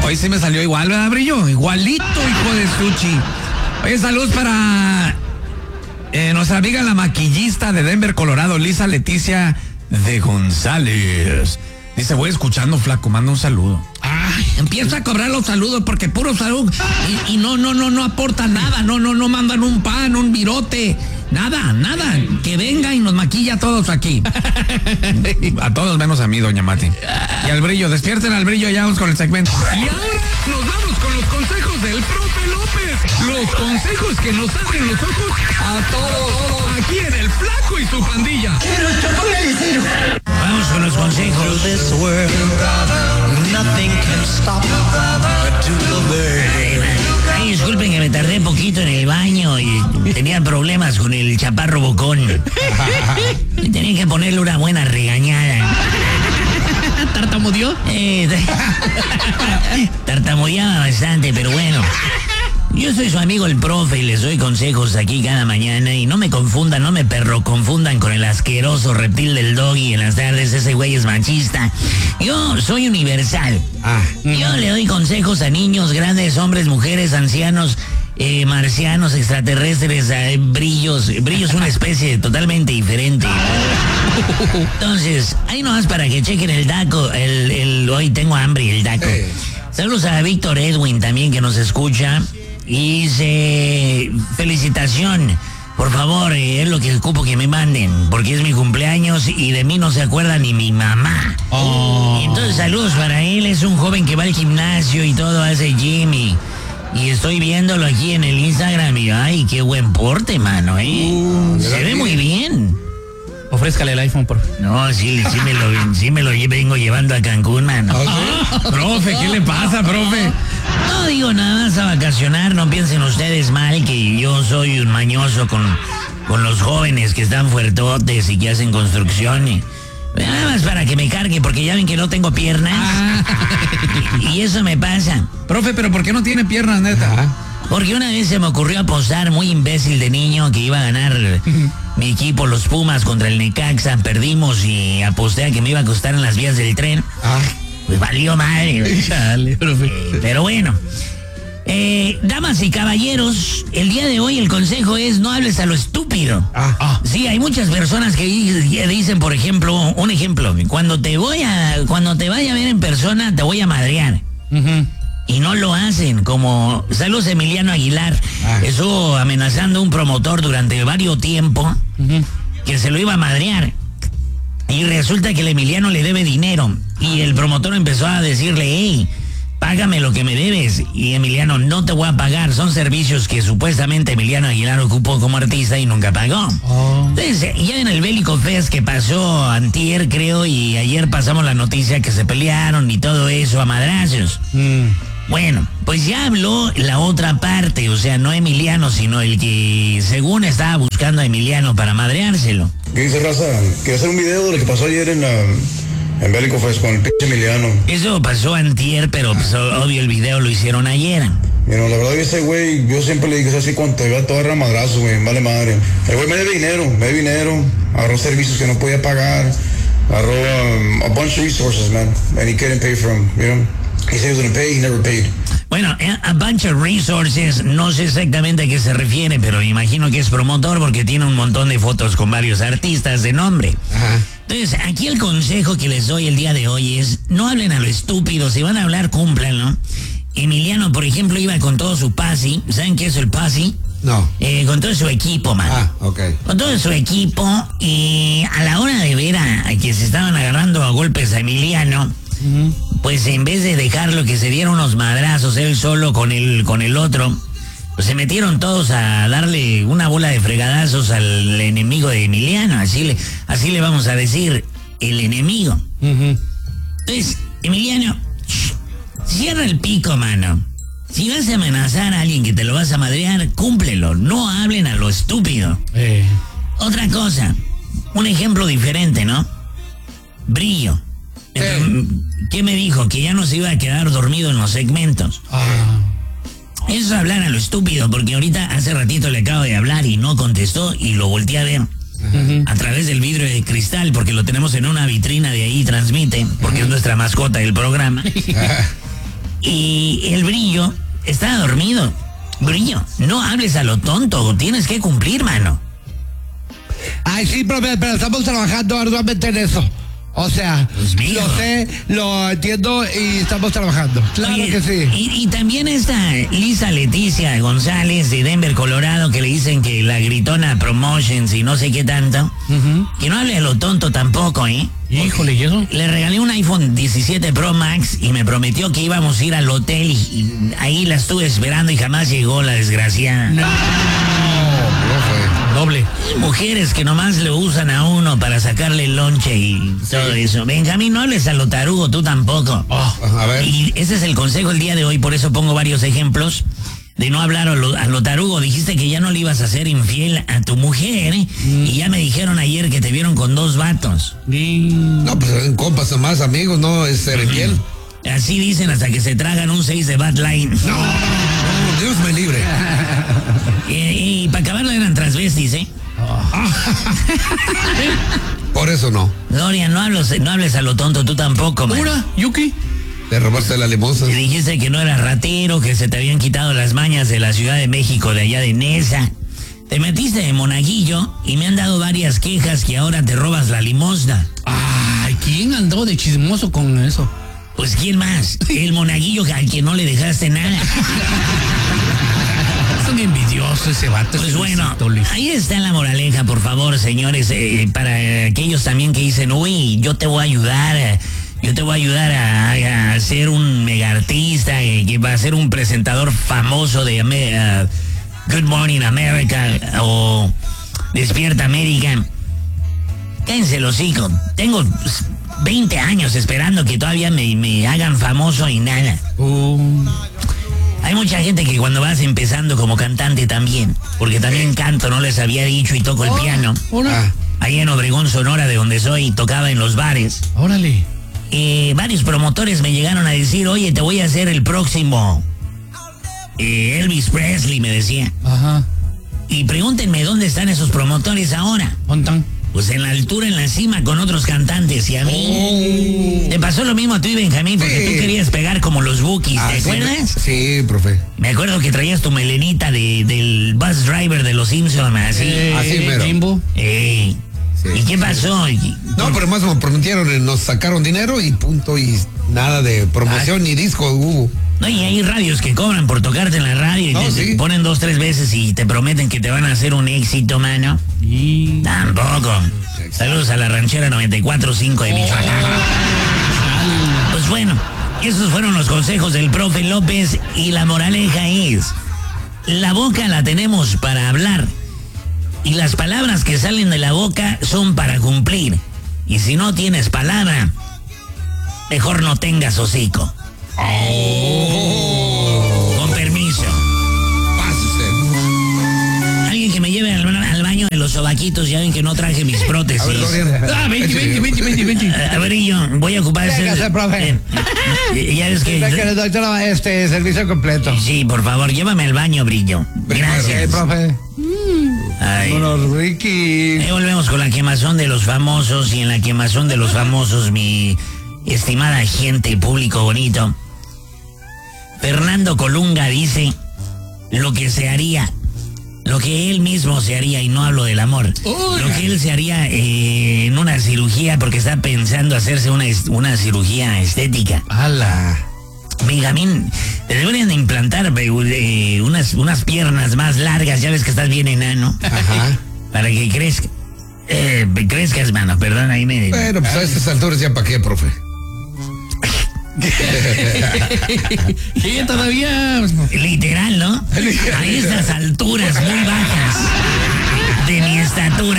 Hoy sí me salió igual, ¿verdad, Brillo? Igualito, hijo de Suchi. Oye, saludos para nuestra amiga la maquillista de Denver, Colorado, Lisa Leticia de González. Dice, voy escuchando, flaco, manda un saludo. Ay, empieza a cobrar los saludos porque puro salud y no aporta nada, no mandan un pan, un virote, nada, que venga y nos maquilla a todos aquí. A todos menos a mí, doña Mati. Y al Brillo, despierten al Brillo, ya vamos con el segmento. Y ahora nos vamos con los consejos del profe López, los consejos que nos abren los ojos a todos, aquí en El Flaco y su pandilla. Vamos con los consejos. Ay, disculpen que me tardé poquito en el baño y tenía problemas con el chaparro bocón. Y tenía que ponerle una buena regañada. ¿Tartamudeó? Tartamudeaba bastante, pero bueno. Yo soy su amigo el profe y les doy consejos aquí cada mañana y no me confundan, no me confundan con el asqueroso reptil del Doggy en las tardes, ese güey es machista. Yo soy universal. Yo le doy consejos a niños, grandes, hombres, mujeres, ancianos, marcianos, extraterrestres, brillos. Brillo es una especie totalmente diferente. Entonces, ahí nomás para que chequen el daco, hoy tengo hambre y el daco. Saludos a Víctor Edwin también que nos escucha. Y dice, felicitación, por favor, es lo que ocupo que me manden, porque es mi cumpleaños y de mí no se acuerda ni mi mamá. Y entonces saludos para él, es un joven que va al gimnasio y todo, hace gym y estoy viéndolo aquí en el Instagram y ay, qué buen porte, mano, se ve muy bien. Ofrézcale el iPhone, por favor. No, sí me lo vengo llevando a Cancún, mano. Profe, ¿qué le pasa, profe? No digo nada más a vacacionar, no piensen ustedes mal que yo soy un mañoso con los jóvenes que están fuertotes y que hacen construcción y nada más para que me cargue porque ya ven que no tengo piernas y eso me pasa. Profe, pero ¿por qué no tiene piernas, neta? Porque una vez se me ocurrió apostar muy imbécil de niño que iba a ganar mi equipo, los Pumas, contra el Necaxa. Perdimos y aposté a que me iba a costar en las vías del tren. Pues valió madre. Chale, profe. Pero bueno. Damas y caballeros, el día de hoy el consejo es no hables a lo estúpido. Sí, hay muchas personas que dicen, por ejemplo, un ejemplo, cuando te vaya a ver en persona te voy a madrear. Y no lo hacen, como saludos Emiliano Aguilar, estuvo amenazando a un promotor durante varios tiempo que se lo iba a madrear. Y resulta que el Emiliano le debe dinero. Y el promotor empezó a decirle, hey, págame lo que me debes. Y Emiliano, no te voy a pagar. Son servicios que supuestamente Emiliano Aguilar ocupó como artista y nunca pagó. Entonces, ya en el Bélico Fest que pasó antier, creo, y ayer pasamos la noticia que se pelearon y todo eso a madrazos. Bueno, pues ya habló la otra parte, o sea, no Emiliano, sino el que según estaba buscando a Emiliano para madreárselo. ¿Qué dice, raza? Quiero hacer un video de lo que pasó ayer en Bélico Fest con el pinche Emiliano. Eso pasó antier, pero pues, obvio el video lo hicieron ayer. Mira, la verdad que ese güey, yo siempre le dije así, cuando te vea todo agarra madrazo, güey, vale madre. El güey me debe dinero, agarró servicios que no podía pagar, agarró a bunch of resources, man, and he couldn't pay for them, you know? He said he was gonna pay, he never paid. Bueno, a bunch of resources, no sé exactamente a qué se refiere, pero me imagino que es promotor porque tiene un montón de fotos con varios artistas de nombre. Entonces, aquí el consejo que les doy el día de hoy es, no hablen a lo estúpido, si van a hablar, cúmplanlo. Emiliano, por ejemplo, iba con todo su pasi, ¿saben qué es el pasi? No. Con todo su equipo, man. Ok. Con todo su equipo, y a la hora de ver a que se estaban agarrando a golpes a Emiliano, pues en vez de dejarlo que se diera unos madrazos él solo con el otro, pues se metieron todos a darle una bola de fregadazos al enemigo de Emiliano, así le vamos a decir, el enemigo. Entonces, Emiliano, cierra el pico, mano. Si vas a amenazar a alguien que te lo vas a madrear, cúmplelo, no hablen a lo estúpido. Otra cosa, un ejemplo diferente, ¿no? Brillo. ¿Qué me dijo? Que ya no se iba a quedar dormido en los segmentos. Eso es hablar a lo estúpido, porque ahorita hace ratito le acabo de hablar y no contestó y lo volteé a ver a través del vidrio de cristal, porque lo tenemos en una vitrina de ahí, transmite, porque es nuestra mascota del programa. Y el Brillo estaba dormido. Brillo, no hables a lo tonto, tienes que cumplir, mano. Ay, sí, profe, pero estamos trabajando arduamente en eso. O sea, Pues mira. lo sé, lo entiendo y estamos trabajando. Claro Oye, que sí. Y también esta Lisa Leticia González de Denver, Colorado, que le dicen que la gritona Promotions y no sé qué tanto. Que no hable a lo tonto tampoco, ¿eh? Híjole, ¿y eso? Le regalé un iPhone 17 Pro Max y me prometió que íbamos a ir al hotel y ahí la estuve esperando y jamás llegó la desgraciada. Doble. Mujeres que nomás le usan a uno para sacarle el lonche y todo eso. Benjamín, no hables a lo tarugo, tú tampoco. A ver. Y ese es el consejo el día de hoy, por eso pongo varios ejemplos de no hablar a lo tarugo. Dijiste que ya no le ibas a ser infiel a tu mujer y ya me dijeron ayer que te vieron con 2 vatos. No, pues en compas nomás, amigos, no es ser infiel. Así dicen hasta que se tragan un 6 de Bad Line. No, Dios me libre. Y para acabarlo eran transvestis, ¿eh? Por eso no. Gloria, no hables a lo tonto, tú tampoco, man. ¿Pura, Yuki? De robarse la limosna. Te dijiste que no eras ratero, que se te habían quitado las mañas de la Ciudad de México, de allá de Nesa. Te metiste de monaguillo y me han dado varias quejas que ahora te robas la limosna. Ay, ¿quién andó de chismoso con eso? Pues ¿quién más? El monaguillo al que no le dejaste nada. Es un envidioso ese vato. Pues ese bueno, Luisito, Luis. ahí está la moraleja, por favor, señores, para aquellos también que dicen, uy, yo te voy a ayudar. Yo te voy a ayudar a ser un mega artista, que va a ser un presentador famoso de Good Morning America o Despierta América. Cállense el hocico. Tengo 20 años esperando que todavía me hagan famoso y nada. Hay mucha gente que cuando vas empezando como cantante también, porque también canto, no les había dicho, y toco el piano. Hola. Ahí en Obregón, Sonora, de donde soy, tocaba en los bares. Órale. Varios promotores me llegaron a decir, oye, te voy a hacer el próximo Elvis Presley, me decía. Ajá. Y pregúntenme dónde están esos promotores ahora. ¿Dónde? Pues en la altura, en la cima, con otros cantantes. Y a mí te pasó lo mismo a tú y Benjamín, porque tú querías pegar como los Bookies, ¿te acuerdas? Sí, profe. Me acuerdo que traías tu melenita del bus driver de los Simpsons, así. Así mero. Jimbo. ¿Y qué pasó? No, pero más me prometieron, nos sacaron dinero y punto, y nada de promoción ni disco hubo. No, y hay radios que cobran por tocarte en la radio y No, te sí. ponen 2, 3 veces y te prometen que te van a hacer un éxito, mano. Y... Tampoco. Saludos a la ranchera 94.5 de Michoacán. Pues bueno, esos fueron los consejos del profe López y la moraleja es, la boca la tenemos para hablar y las palabras que salen de la boca son para cumplir. Y si no tienes palabra, mejor no tengas hocico. Con permiso. Pásese. Alguien que me lleve al baño de los sobaquitos, ya ven que no traje mis prótesis. A ver, Dorian. Vente. A ver, y yo voy a ocupar Véngase, profe. ya ves que... Le doy todo servicio completo. Sí, por favor, llévame al baño, Brillo. Gracias. Profe. Ay. Bueno, Ricky. Ahí volvemos con la quemazón de los famosos, y en la quemazón de los famosos, mi estimada gente, público bonito, Fernando Colunga dice lo que se haría, lo que él mismo se haría, y no hablo del amor, lo que él se haría en una cirugía, porque está pensando hacerse una cirugía estética. ¡Hala! Benjamín, te deberían de implantar unas piernas más largas, ya ves que estás bien enano, Ajá. para que crezcas, mano, perdón, ahí me... Bueno, pues a estas alturas ya para qué, profe. Sí, todavía. Literal, ¿no? A estas alturas muy bajas de mi estatura.